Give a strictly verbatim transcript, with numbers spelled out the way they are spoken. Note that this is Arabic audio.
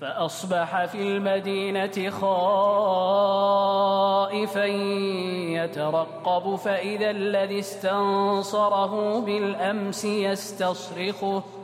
فأصبح في المدينة خائفا يترقب فإذا الذي استنصره بالأمس يستصرخه